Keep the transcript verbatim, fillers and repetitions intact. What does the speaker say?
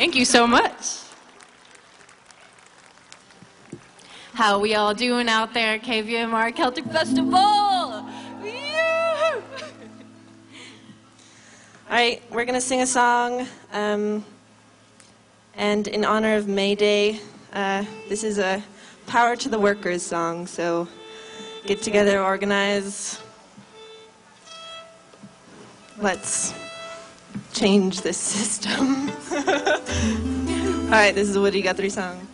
Thank you so much. How we all doing out there at K V M R Celtic Festival? All right, we're going to sing a song, um, and in honor of May Day, uh, this is a Power to the Workers song, so get together, organize. Let's change this system. All right, this is a Woody Guthrie song.